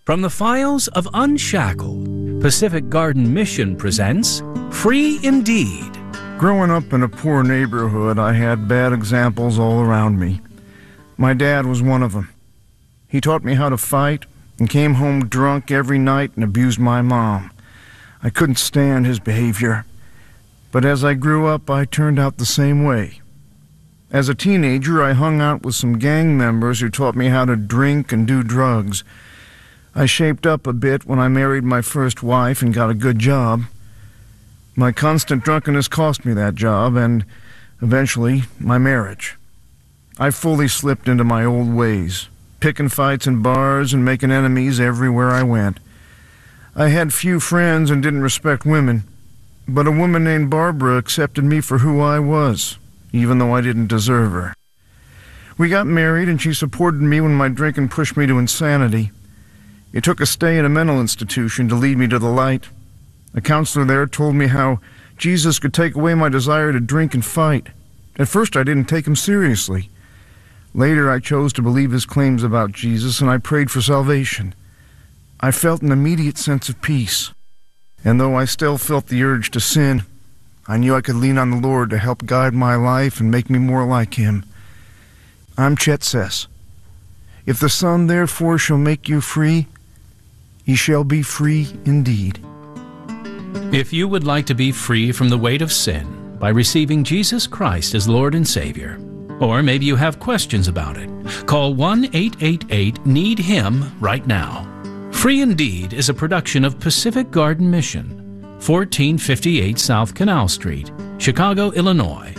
From the files of Unshackled, Pacific Garden Mission presents Free Indeed. Growing up in a poor neighborhood, I had bad examples all around me. My dad was one of them. He taught me how to fight and came home drunk every night and abused my mom. I couldn't stand his behavior. But as I grew up, I turned out the same way. As a teenager, I hung out with some gang members who taught me how to drink and do drugs. I shaped up a bit when I married my first wife and got a good job. My constant drunkenness cost me that job and, eventually, my marriage. I fully slipped into my old ways, picking fights in bars and making enemies everywhere I went. I had few friends and didn't respect women, but a woman named Barbara accepted me for who I was, even though I didn't deserve her. We got married and she supported me when my drinking pushed me to insanity. It took a stay in a mental institution to lead me to the light. A counselor there told me how Jesus could take away my desire to drink and fight. At first I didn't take him seriously. Later I chose to believe his claims about Jesus and I prayed for salvation. I felt an immediate sense of peace. And though I still felt the urge to sin, I knew I could lean on the Lord to help guide my life and make me more like him. I'm Chet Sess. If the Son therefore shall make you free, ye shall be free indeed. If you would like to be free from the weight of sin by receiving Jesus Christ as Lord and Savior, or maybe you have questions about it, call 1-888-NEED-HIM right now. Free Indeed is a production of Pacific Garden Mission, 1458 South Canal Street, Chicago, Illinois,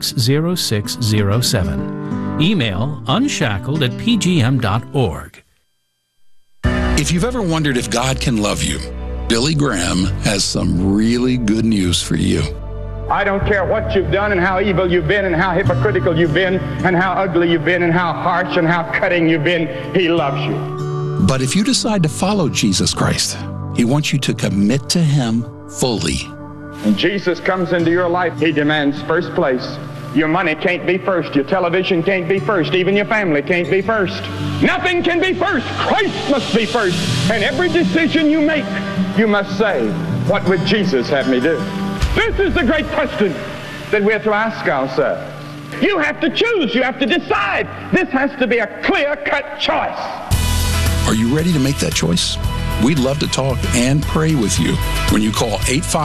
60607. Email unshackled@pgm.org. If you've ever wondered if God can love you, Billy Graham has some really good news for you. I don't care what you've done and how evil you've been and how hypocritical you've been and how ugly you've been and how harsh and how cutting you've been. He loves you. But if you decide to follow Jesus Christ, he wants you to commit to him fully. When Jesus comes into your life, he demands first place. Your money can't be first. Your television can't be first. Even your family can't be first. Nothing can be first. Christ must be first. And every decision you make, you must say, what would Jesus have me do? This is the great question that we're to ask ourselves. You have to choose. You have to decide. This has to be a clear-cut choice. Are you ready to make that choice? We'd love to talk and pray with you when you call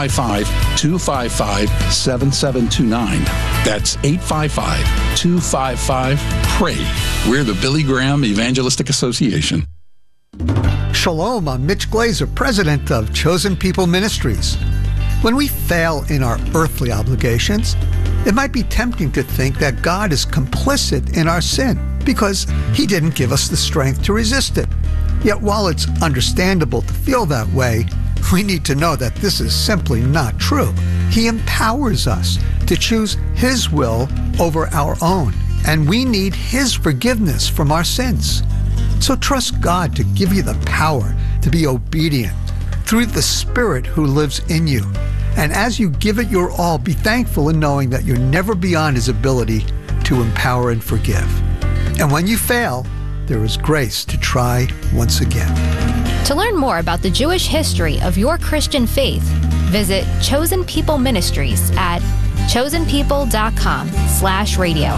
855-255-7729. That's 855-255-PRAY. We're the Billy Graham Evangelistic Association. Shalom, I'm Mitch Glazer, president of Chosen People Ministries. When we fail in our earthly obligations, it might be tempting to think that God is complicit in our sin because he didn't give us the strength to resist it. Yet while it's understandable to feel that way, we need to know that this is simply not true. He empowers us to choose his will over our own, and we need his forgiveness from our sins. So trust God to give you the power to be obedient through the Spirit who lives in you. And as you give it your all, be thankful in knowing that you're never beyond his ability to empower and forgive. And when you fail, there is grace to try once again. To learn more about the Jewish history of your Christian faith, visit Chosen People Ministries at chosenpeople.com/radio.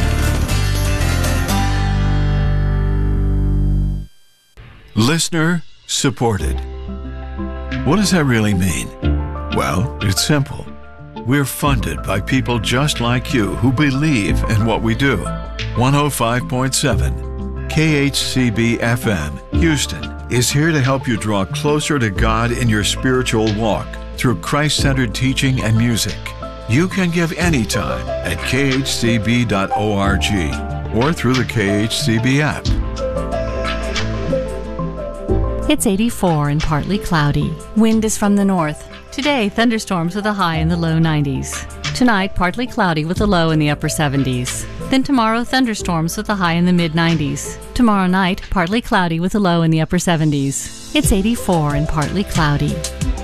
Listener supported. What does that really mean? Well, it's simple. We're funded by people just like you who believe in what we do. 105.7 KHCB-FM, Houston, is here to help you draw closer to God in your spiritual walk through Christ-centered teaching and music. You can give anytime at khcb.org or through the KHCB app. It's 84 and partly cloudy. Wind is from the north. Today, thunderstorms with a high in the low 90s. Tonight, partly cloudy with a low in the upper 70s. Then tomorrow, thunderstorms with a high in the mid-90s. Tomorrow night, partly cloudy with a low in the upper 70s. It's 84 and partly cloudy.